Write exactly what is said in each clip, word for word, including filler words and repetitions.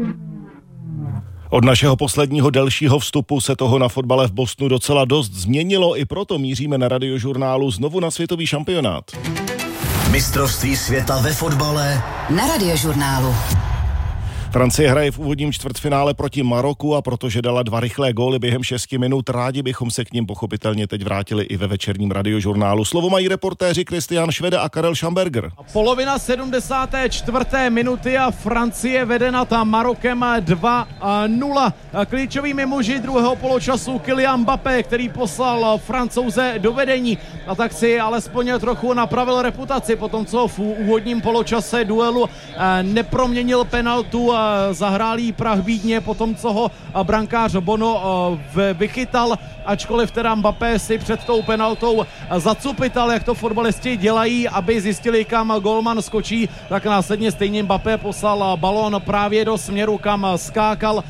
Od našeho posledního delšího vstupu se toho na fotbale v Bostonu docela dost změnilo, i proto míříme na Radiožurnálu znovu na světový šampionát. Mistrovství světa ve fotbale na Radiožurnálu. Francie hraje v úvodním čtvrtfinále proti Maroku a protože dala dva rychlé góly během šesti minut, rádi bychom se k nim pochopitelně teď vrátili i ve večerním Radiožurnálu. Slovo mají reportéři Kristián Šveda a Karel Schamberger. Polovina sedmdesáté čtvrté minuty a Francie vede nad Marokem dva nula. Klíčovými muži druhého poločasu Kylian Mbappé, který poslal Francouze do vedení a tak si alespoň trochu napravil reputaci po tom, co v úvodním poločase duelu neproměnil penaltu, zahrálý prach bídně po tom, co ho brankář Bono vychytal, ačkoliv teda Mbappé si před tou penaltou zacupital, jak to fotbalisti dělají, aby zjistili, kam golman skočí, tak následně stejně Mbappé poslal balón právě do směru, kam skákal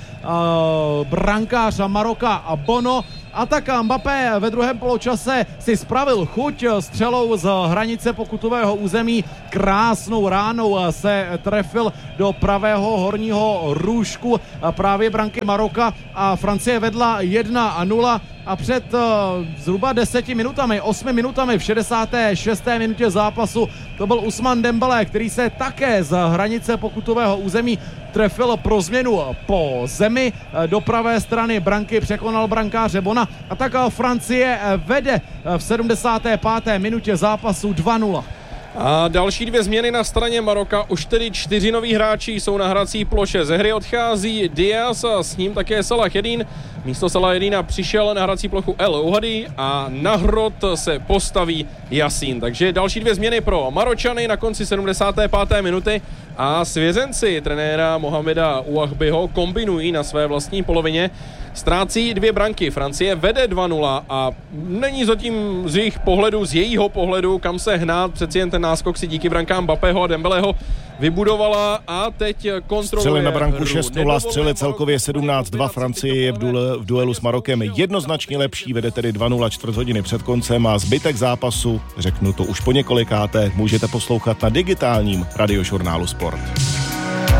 brankář Maroka a Bono. A tak Mbappé ve druhém poločase si spravil chuť střelou z hranice pokutového území. Krásnou ránou se trefil do pravého horního růžku právě branky Maroka a Francie vedla jedna nula. A před uh, zhruba deseti minutami, osmi minutami v šedesáté šesté minutě zápasu to byl Ousmane Dembélé, který se také z hranice pokutového území trefil pro změnu po zemi. Do pravé strany branky překonal brankáře Bona a tak Francie vede v sedmdesáté páté minutě zápasu dva nula. A další dvě změny na straně Maroka. Už tedy čtyři noví hráči jsou na hrací ploše. Ze hry odchází Diaz a s ním také Salah Eddin. Místo Salah Eddina přišel na hrací plochu El Ouhady a na hrot se postaví Yassin. Takže další dvě změny pro Maročany na konci sedmdesáté páté minuty a svěřenci trenéra Mohameda Ouahbiho kombinují na své vlastní polovině. Ztrácí dvě branky. Francie vede dva nula a není zatím z jejich pohledu, z jejího pohledu, kam se hnát. Přeci jen ten náskok si díky brankám Mbappého a Dembeleho vybudovala a teď kontroluje. Střely na branku šest nula, střely celkově sedmnáct dva. Francie je v, duel, v duelu s Marokem jednoznačně lepší, vede tedy dva nula čtvrt hodiny před koncem a zbytek zápasu, řeknu to už po několikáté, můžete poslouchat na digitálním Radiožurnálu Sport.